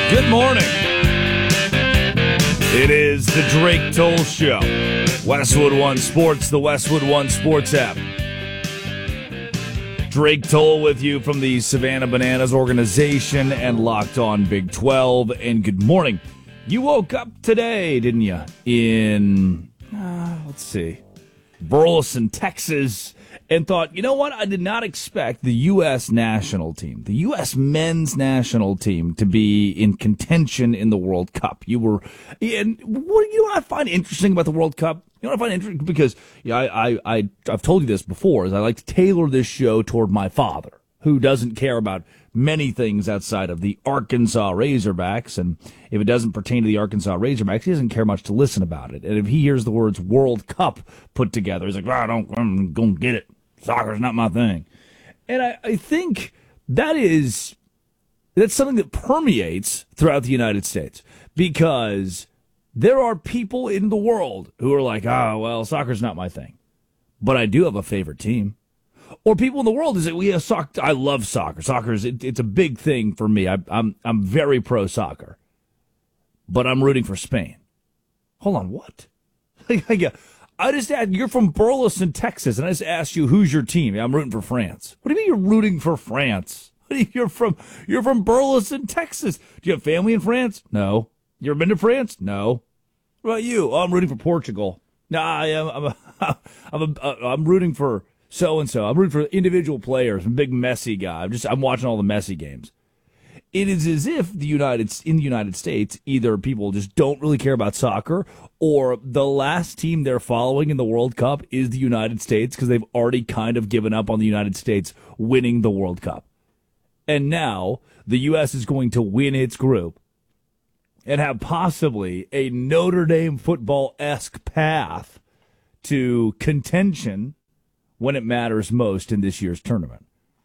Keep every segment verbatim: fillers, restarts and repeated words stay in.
Good morning. It is the Drake Toll Show. Westwood One Sports, the Westwood One Sports app. Drake Toll with you from the Savannah Bananas organization and Locked On Big twelve. And good morning. You woke up today, didn't you? In, uh, let's see, Burleson, Texas, and thought, you know what? I did not expect the U S national team, the U S men's national team, to be in contention in the World Cup. You were, and what you know what I find interesting about the World Cup? You know what I find interesting? Because yeah, I, I, I, I've told you this before, is I like to tailor this show toward my father, who doesn't care about many things outside of the Arkansas Razorbacks. And if it doesn't pertain to the Arkansas Razorbacks, he doesn't care much to listen about it. And if he hears the words World Cup put together, he's like, well, I don't, I'm going to get it. Soccer's not my thing. And I, I think that is, that's something that permeates throughout the United States, because there are people in the world who are like, oh, well, soccer's not my thing, but I do have a favorite team. Or people in the world is that we have soccer. I love soccer. Soccer is it, it's a big thing for me. I, I'm I'm very pro soccer, but I'm rooting for Spain. Hold on, what? I just asked, you're from Burleson, Texas, and I just asked you, who's your team? I'm rooting for France. What do you mean you're rooting for France? What do you, you're from you're from Burleson, Texas. Do you have family in France? No. You ever been to France? No. What about you? Oh, I'm rooting for Portugal. No, I am. I'm, a, I'm, a, I'm rooting for so and so. I'm rooting for individual players. I'm a big Messi guy. I'm just I'm watching all the Messi games. It is as if the United in the United States, either people just don't really care about soccer, or the last team they're following in the World Cup is the United States, because they've already kind of given up on the United States winning the World Cup. And now the U S is going to win its group and have possibly a Notre Dame football-esque path to contention when it matters most in this year's tournament.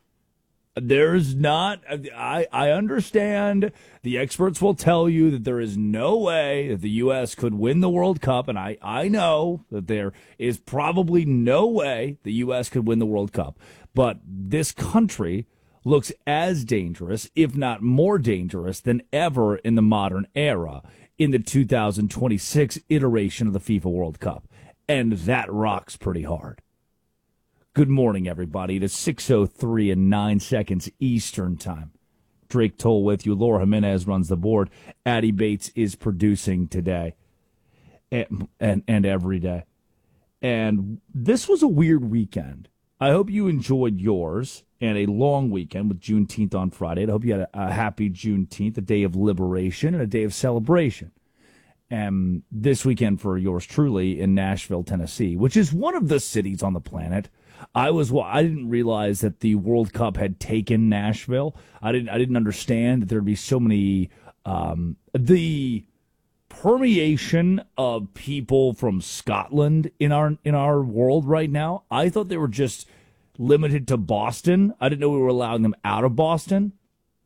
There's not, I, I understand the experts will tell you that there is no way that the U S could win the World Cup, and I, I know that there is probably no way the U S could win the World Cup. But this country looks as dangerous, if not more dangerous, than ever in the modern era in the two thousand twenty-six iteration of the FIFA World Cup. And that rocks pretty hard. Good morning, everybody. It is six oh three and nine seconds Eastern Time. Drake Toll with you. Laura Jimenez runs the board. Addie Bates is producing today and, and, and every day. And this was a weird weekend. I hope you enjoyed yours, and a long weekend with Juneteenth on Friday. I hope you had a, a happy Juneteenth, a day of liberation and a day of celebration. And this weekend for yours truly in Nashville, Tennessee, which is one of the cities on the planet. I was well, I didn't realize that the World Cup had taken Nashville. I didn't I didn't understand that there'd be so many um, the permeation of people from Scotland in our in our world right now. I thought they were just limited to Boston. I didn't know we were allowing them out of Boston.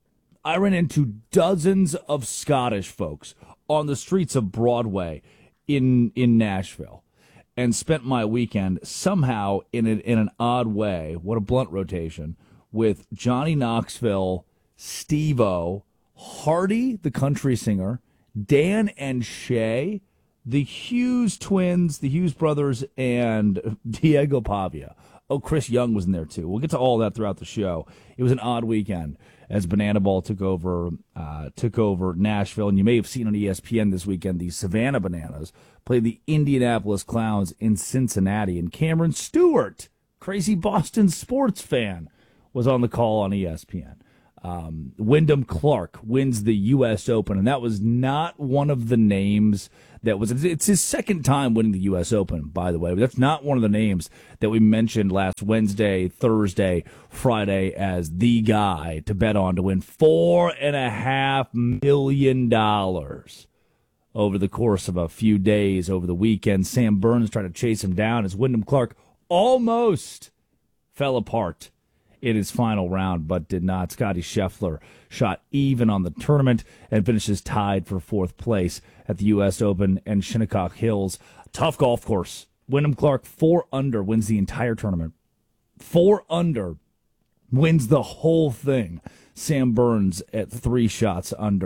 I ran into dozens of Scottish folks on the streets of Broadway in in Nashville, and spent my weekend somehow in an, in an odd way, what a blunt rotation, with Johnny Knoxville, Steve-O, Hardy, the country singer, Dan and Shay, the Hughes twins, the Hughes brothers, and Diego Pavia. Oh, Chris Young was in there, too. We'll get to all that throughout the show. It was an odd weekend as Banana Ball took over uh, took over Nashville. And you may have seen on E S P N this weekend, the Savannah Bananas played the Indianapolis Clowns in Cincinnati. And Cameron Stewart, crazy Boston sports fan, was on the call on E S P N. Um, Wyndham Clark wins the U S Open, and that was not one of the names that was. It's his second time winning the U S Open, by the way. But that's not one of the names that we mentioned last Wednesday, Thursday, Friday as the guy to bet on to win four and a half million dollars over the course of a few days over the weekend. Sam Burns tried to chase him down as Wyndham Clark almost fell apart in his final round, but did not. Scotty Scheffler shot even on the tournament and finishes tied for fourth place at the U S Open and Shinnecock Hills. Tough golf course. Wyndham Clark, four under, wins the entire tournament. Four under, wins the whole thing. Sam Burns at three shots under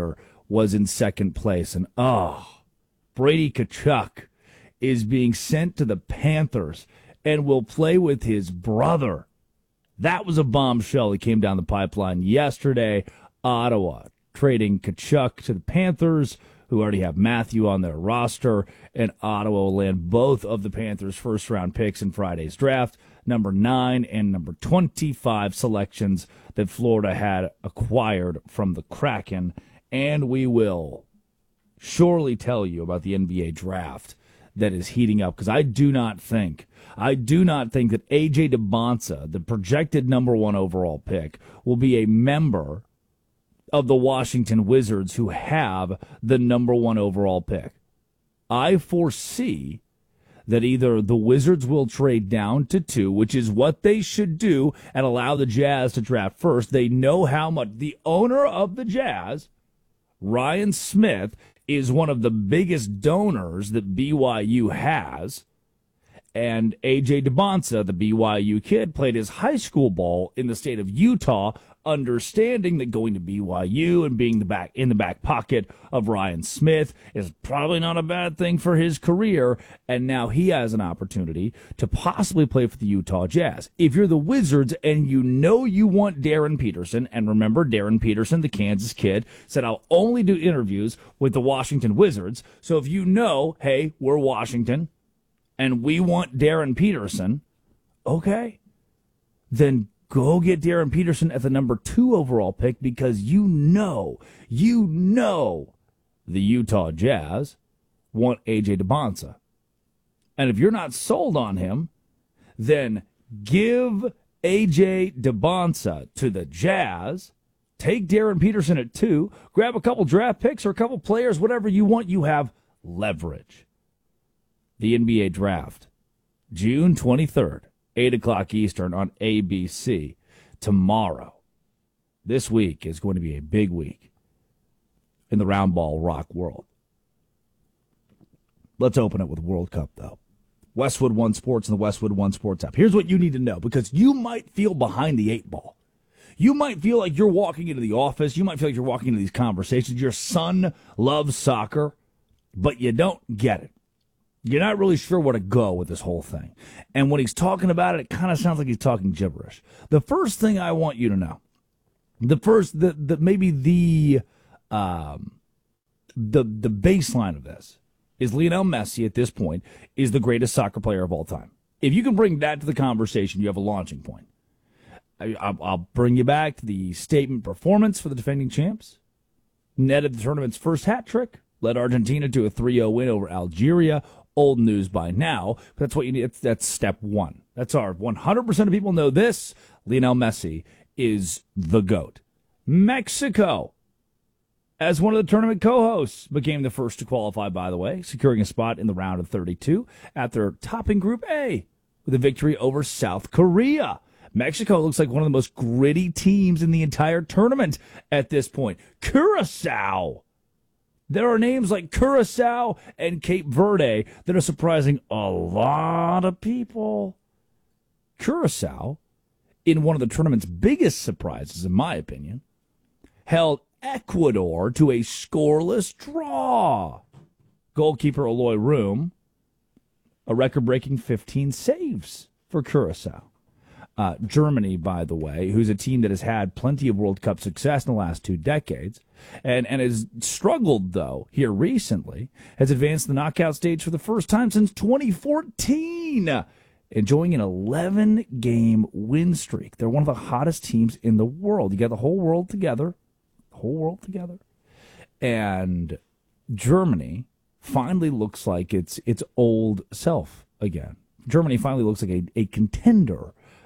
was in second place. And, oh, Brady Tkachuk is being sent to the Panthers and will play with his brother. That was a bombshell that came down the pipeline yesterday. Ottawa trading Tkachuk to the Panthers, who already have Matthew on their roster, and Ottawa will land both of the Panthers' first-round picks in Friday's draft, number nine and number twenty-five selections that Florida had acquired from the Kraken. And we will surely tell you about the N B A draft that is heating up, because I do not think, I do not think that A J DeBonsa, the projected number one overall pick, will be a member of the Washington Wizards, who have the number one overall pick. I foresee that either the Wizards will trade down to two, which is what they should do, and allow the Jazz to draft first. They know how much the owner of the Jazz, Ryan Smith, is one of the biggest donors that B Y U has. And A J DeBonsa, the B Y U kid, played his high school ball in the state of Utah, understanding that going to B Y U and being the back in the back pocket of Ryan Smith is probably not a bad thing for his career, and now he has an opportunity to possibly play for the Utah Jazz. If you're the Wizards and you know you want Darren Peterson, and remember Darren Peterson, the Kansas kid, said, I'll only do interviews with the Washington Wizards, so if you know, hey, we're Washington, and we want Darren Peterson, okay, then go get Darren Peterson at the number two overall pick, because you know, you know the Utah Jazz want A J DeBonsa. And if you're not sold on him, then give A J DeBonsa to the Jazz, take Darren Peterson at two, grab a couple draft picks or a couple players, whatever you want, you have leverage. The N B A Draft, June twenty-third, eight o'clock Eastern on A B C. Tomorrow, this week is going to be a big week in the round ball rock world. Let's open it with World Cup, though. Westwood One Sports and the Westwood One Sports app. Here's what you need to know, because you might feel behind the eight ball. You might feel like you're walking into the office. You might feel like you're walking into these conversations. Your son loves soccer, but you don't get it. You're not really sure where to go with this whole thing. And when he's talking about it, it kind of sounds like he's talking gibberish. The first thing I want you to know, the first, the, the maybe the, um, the, the baseline of this is Lionel Messi at this point is the greatest soccer player of all time. If you can bring that to the conversation, you have a launching point. I, I'll, I'll bring you back to the statement performance for the defending champs. Netted the tournament's first hat trick, led Argentina to a three oh win over Algeria. Old news by now, but that's what you need. That's step one. That's our one hundred percent of people know this. Lionel Messi is the GOAT. Mexico, as one of the tournament co-hosts, became the first to qualify, by the way, securing a spot in the round of thirty-two after topping Group A with a victory over South Korea. Mexico looks like one of the most gritty teams in the entire tournament at this point. Curacao. There are names like Curacao and Cape Verde that are surprising a lot of people. Curacao, in one of the tournament's biggest surprises, in my opinion, held Ecuador to a scoreless draw. Goalkeeper Eloy Room, a record-breaking fifteen saves for Curacao. Uh, Germany, by the way, who's a team that has had plenty of World Cup success in the last two decades, and, and has struggled, though, here recently, has advanced the knockout stage for the first time since twenty fourteen, enjoying an eleven-game win streak. They're one of the hottest teams in the world. You got the whole world together, the whole world together, and Germany finally looks like its its old self again. Germany finally looks like a, a contender